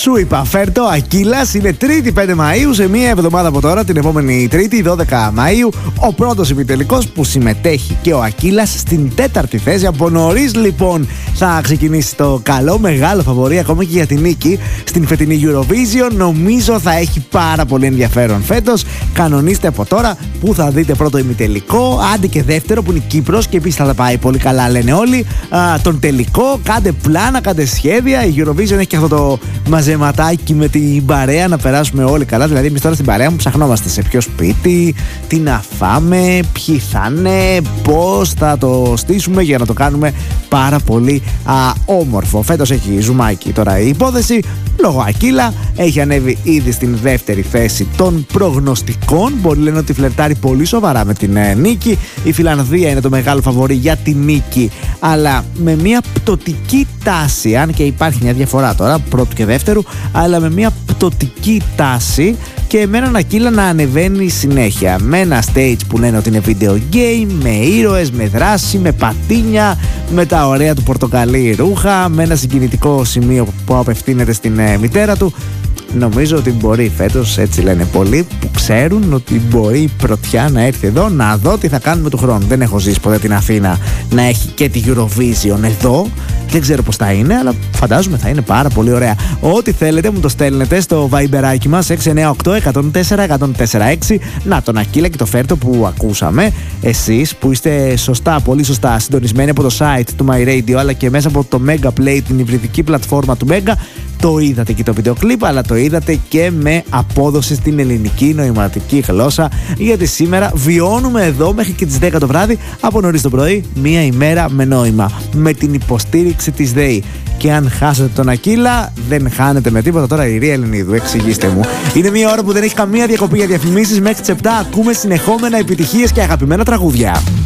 Σου είπα, φέρτο Ακύλας. Είναι Τρίτη 5 Μαΐου, σε μία εβδομάδα από τώρα, την επόμενη Τρίτη 12 Μαΐου. Ο πρώτος ημιτελικός που συμμετέχει και ο Ακύλας στην 4η θέση. Από νωρίς λοιπόν θα ξεκινήσει το καλό, μεγάλο φαβορί ακόμα και για την νίκη στην φετινή Eurovision. Νομίζω θα έχει πάρα πολύ ενδιαφέρον φέτος. Κανονίστε από τώρα που θα δείτε πρώτο ημιτελικό, άντε και δεύτερο που είναι η Κύπρος και επίσης θα τα πάει πολύ καλά, λένε όλοι. Τον τελικό, κάντε πλάνα, κάντε σχέδια. Η Eurovision έχει και αυτό το μαζεματάκι με την παρέα να περάσουμε όλοι καλά. Δηλαδή, εμείς τώρα στην παρέα μου ψαχνόμαστε σε ποιο σπίτι, τι να φάμε, ποιοι θα είναι, πώς θα το στήσουμε για να το κάνουμε πάρα πολύ όμορφο. Φέτος έχει ζουμάκι τώρα η υπόθεση. Λόγω Ακύλα έχει ανέβει ήδη στην δεύτερη θέση των προγνωστικών. Πολλοί λένε ότι φλερτάρει πολύ σοβαρά με την νίκη. Η Φιλανδία είναι το μεγάλο φαβορί για την νίκη, αλλά με μια πτωτική τάση. Αν και υπάρχει μια διαφορά τώρα πρώτου και δεύτερου, αλλά με μια πτωτική τάση. Και με έναν Ακύλα να ανεβαίνει συνέχεια. Με ένα stage που λένε ότι είναι video game, με ήρωες, με δράση, με πατίνια, με τα ωραία του πορτοκαλί ρούχα, με ένα συγκινητικό σημείο που απευθύνεται στην μητέρα του. Νομίζω ότι μπορεί φέτος, έτσι λένε πολλοί που ξέρουν, ότι μπορεί η πρωτιά να έρθει εδώ να δω τι θα κάνουμε του χρόνου. Δεν έχω ζήσει ποτέ την Αθήνα να έχει και τη Eurovision εδώ. Δεν ξέρω πώς θα είναι, αλλά φαντάζομαι θα είναι πάρα πολύ ωραία. Ό,τι θέλετε μου το στέλνετε στο Viberάκι μας 698-104-104-6. Να τον Ακύλα και το Φέρτο που ακούσαμε. Εσείς που είστε σωστά, πολύ σωστά συντονισμένοι από το site του My Radio, αλλά και μέσα από το Mega Play, την υβριδική πλατφόρμα του Mega. Το είδατε και το βίντεο κλιπ, αλλά το είδατε και με απόδοση στην ελληνική νοηματική γλώσσα. Γιατί σήμερα βιώνουμε εδώ μέχρι και τις 10 το βράδυ, από νωρίς το πρωί, μία ημέρα με νόημα. Με την υποστήριξη της ΔΕΗ. Και αν χάσετε τον Ακύλα, δεν χάνετε με τίποτα. Τώρα η Ρία Ελληνίδου, εξηγήστε μου. Είναι μία ώρα που δεν έχει καμία διακοπή για διαφημίσεις. Μέχρι τις 7 ακούμε συνεχόμενα επιτυχίες και αγαπημένα τραγούδια.